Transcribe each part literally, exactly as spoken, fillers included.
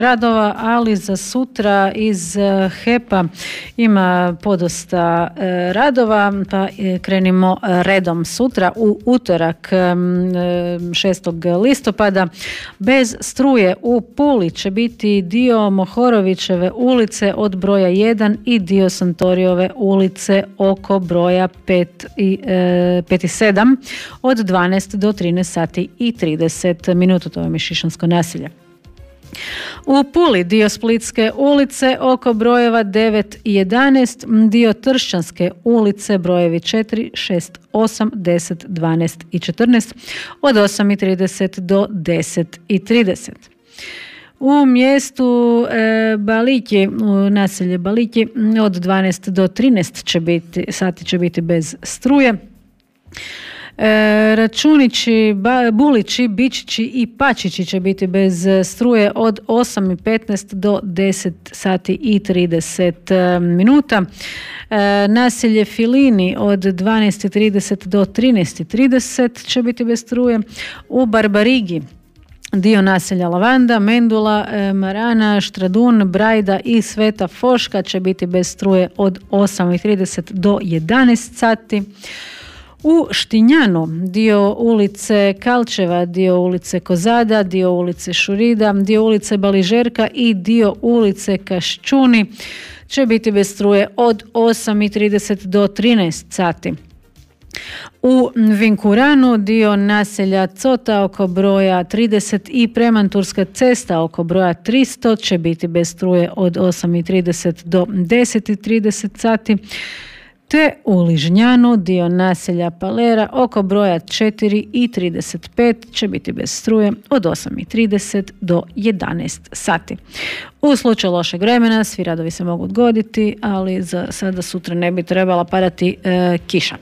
radova, ali za sutra iz H E P-a ima podosta radova, pa krenimo redom. Sutra u utorak šestog listopada bez struje u Puli će biti dio Mohorovićeve ulice od broja jedan i dio Santorijove ulice oko broja pet i, e, pet i sedam od dvanaest do trinaest sati i trideset minuta. To je Šišansko naselje. U Puli dio Splitske ulice oko brojeva devet i jedanaest, dio Tršćanske ulice brojevi četiri, šest, osam, deset, dvanaest i četrnaest od osam i trideset do deset i trideset. U mjestu e, Baliki, u naselje Baliki od dvanaest do trinaest će biti, sati će biti bez struje. E, Računići, ba, Bulići, Bičići i Pačići će biti bez struje od osam i petnaest do deset sati i trideset minuta. E, naselje Filini od dvanaest i trideset do trinaest i trideset će biti bez struje. U Barbarigi dio naselja Lavanda, Mendula, Marana, Štradun, Brajda i Sveta Foška će biti bez struje od osam i trideset do jedanaest sati. U Štinjanu dio ulice Kalčeva, dio ulice Kozada, dio ulice Šurida, dio ulice Baližerka i dio ulice Kaščuni će biti bez struje od osam i trideset do trinaest sati. U Vinkuranu dio naselja Cota oko broja trideset i Premanturska cesta oko broja tristo će biti bez struje od osam i trideset do deset i trideset sati. Te u Ližnjanu dio naselja Palera oko broja četiri i trideset pet će biti bez struje od osam i trideset do jedanaest sati. U slučaju lošeg vremena svi radovi se mogu odgoditi, ali za sada sutra ne bi trebala padati e, kiša.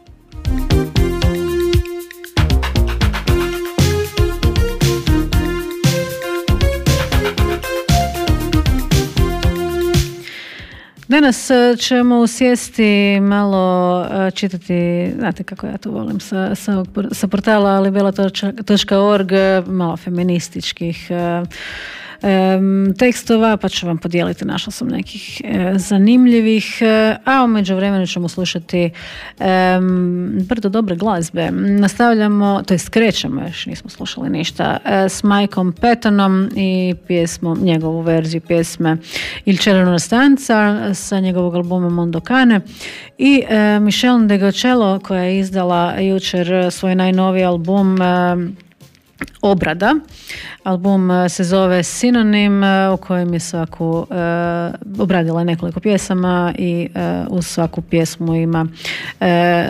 Danas ćemo sjesti malo čitati, znate kako ja to volim sa, sa, sa portala alibela točka org, malo feminističkih tekstova, pa ću vam podijeliti, našla sam nekih e, zanimljivih, a u međuvremenu ćemo slušati e, brdo dobre glazbe. Nastavljamo, to jest krećemo, još nismo slušali ništa, e, s Mikeom Pattonom i pjesmom, njegovu verziju pjesme Il Cielo stanca sa njegovog albuma Mondokane i e, Michelle Degocello koja je izdala jučer svoj najnoviji album e, Obrada. Album se zove Sinonim, u kojem je svaku uh, obradila nekoliko pjesama i uh, uz svaku pjesmu ima uh,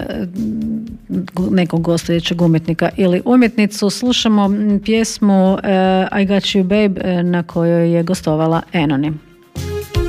nekog gostujućeg umjetnika ili umjetnicu. Slušamo pjesmu uh, I Got You Babe na kojoj je gostovala Anonym.